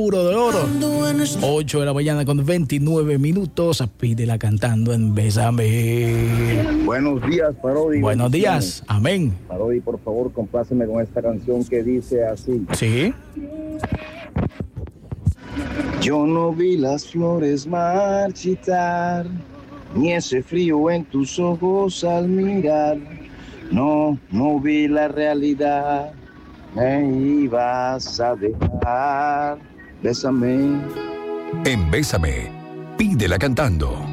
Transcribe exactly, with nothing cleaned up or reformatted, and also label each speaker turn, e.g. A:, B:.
A: Puro de oro. ocho de la mañana con veintinueve minutos. Pídela cantando en Bésame.
B: Buenos días, Parodi.
A: Buenos días. Amén.
B: Parodi, por favor, compláceme con esta canción que dice así.
A: Sí.
B: Yo no vi las flores marchitar, ni ese frío en tus ojos al mirar. No, no vi la realidad. Me ibas a dejar. Bésame.
C: En Bésame, pídela cantando.